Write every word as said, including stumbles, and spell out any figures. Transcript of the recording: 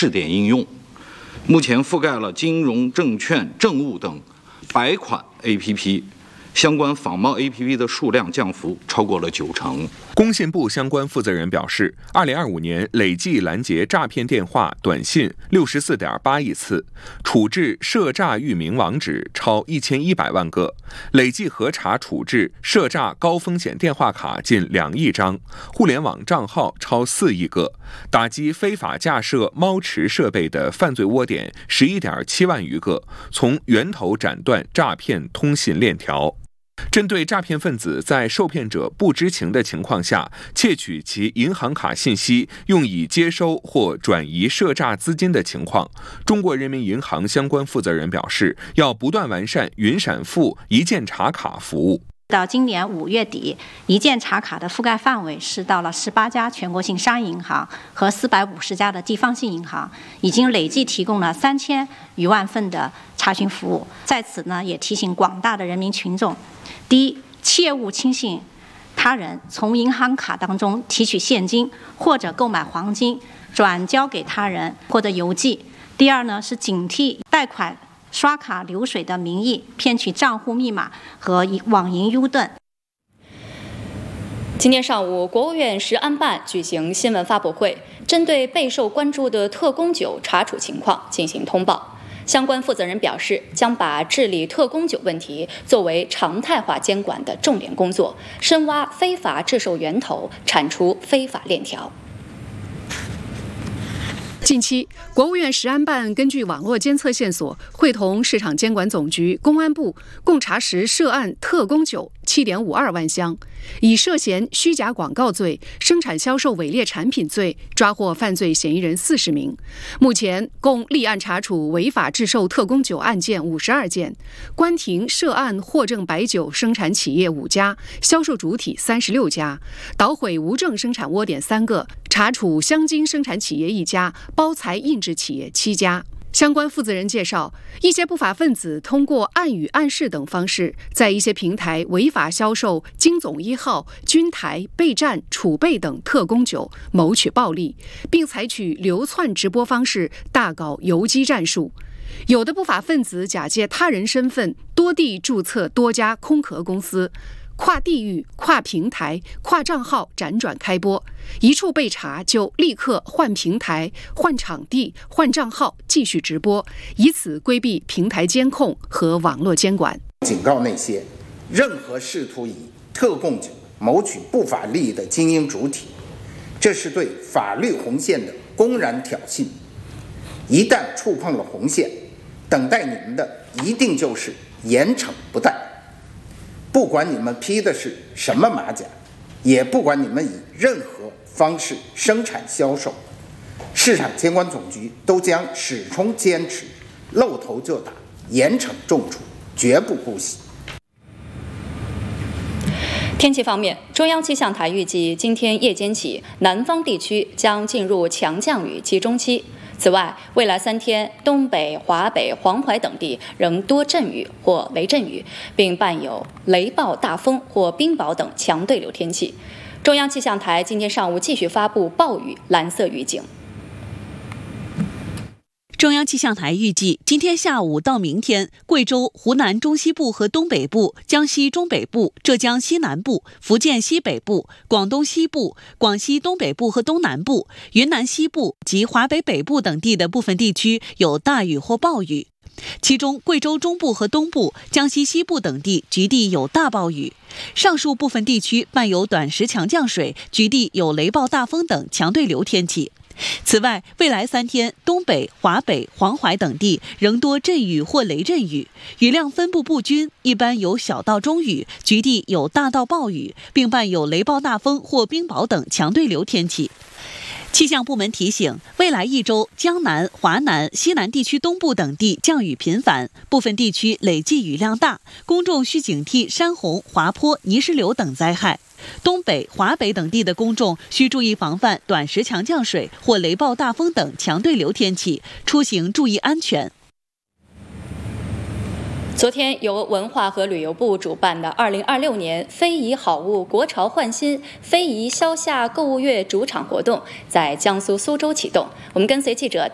试点应用，目前覆盖了金融、证券、政务等百款 A P P。相关仿冒 A P P 的数量降幅超过了九成。 工信部相关负责人表示，二零二五年累计拦截诈骗电话、短信六十四点八亿次，处置涉诈域名网址超一千一百万个，累计核查处置涉诈高风险电话卡近两亿张，互联网账号超四亿个，打击非法架设猫池设备的犯罪窝点十一点七万余个，从源头斩断诈骗通信链条。针对诈骗分子在受骗者不知情的情况下窃取其银行卡信息，用以接收或转移涉诈资金的情况，中国人民银行相关负责人表示，要不断完善云闪付一键查卡服务。 到今年五月底，一键查卡的覆盖范围是到了十八家全国性商业银行和四百五十家的地方性银行，已经累计提供了三千余万份的查询服务。在此呢，也提醒广大的人民群众，第一，切勿轻信他人从银行卡当中提取现金或者购买黄金转交给他人或者邮寄。第二呢，是警惕贷款刷卡流水的名义骗取账户密码和网银 U 盾。 今天上午，国务院食安办举行新闻发布会，针对备受关注的特供酒查处情况进行通报。相关负责人表示，将把治理特供酒问题作为常态化监管的重点工作，深挖非法制售源头，铲除非法链条。 近期，国务院食安办根据网络监测线索，会同市场监管总局、公安部共查实涉案特供酒 七点五二万箱，以涉嫌虚假广告罪、生产销售伪劣产品罪抓获犯罪嫌疑人四十名。目前共立案查处违法制售特供酒案件五十二件，关停涉案获证白酒生产企业五家，销售主体三十六家，捣毁无证生产窝点三个，查处香精生产企业一家，包材印制企业七家。相关负责人介绍，一些不法分子通过暗语暗示等方式，在一些平台违法销售金总一号、军台、备战、储备等特供酒，谋取暴利，并采取流窜直播方式大搞游击战术。有的不法分子假借他人身份，多地注册多家空壳公司，跨地域、跨平台、跨账号辗转开播，一处被查就立刻换平台、换场地、换账号继续直播，以此规避平台监控和网络监管。 警告那些任何试图以特供酒谋取不法利益的精英主体，这是对法律红线的公然挑衅。一旦触碰了红线，等待你们的一定就是严惩不贷。不管你们披的是什么马甲，也不管你们以任何方式生产销售，市场监管总局都将始终坚持露头就打，严惩重处，绝不姑息。 天气方面，中央气象台预计今天夜间起，南方地区将进入强降雨集中期。此外，未来三天，东北、华北、黄淮等地仍多阵雨或雷阵雨，并伴有雷暴、大风或冰雹等强对流天气。中央气象台今天上午继续发布暴雨蓝色预警。 中央气象台预计，今天下午到明天，贵州、湖南中西部和东北部、江西中北部、浙江西南部、福建西北部、广东西部、广西东北部和东南部、云南西部及华北北部等地的部分地区有大雨或暴雨。其中，贵州中部和东部、江西西部等地局地有大暴雨，上述部分地区伴有短时强降水，局地有雷暴、大风等强对流天气。此外，未来三天，东北、华北、黄淮等地仍多阵雨或雷阵雨，雨量分布不均，一般有小到中雨，局地有大到暴雨，并伴有雷暴、大风或冰雹等强对流天气。气象部门提醒，未来一周，江南、华南、西南地区东部等地降雨频繁，部分地区累计雨量大，公众需警惕山洪、滑坡、泥石流等灾害。东北、华北等地的公众需注意防范短时强降水或雷暴、大风等强对流天气，出行注意安全。 昨天，由文化和旅游部主办的二零二六年非遗好物国潮焕新非遗消夏购物月主场活动在江苏苏州启动。我们跟随记者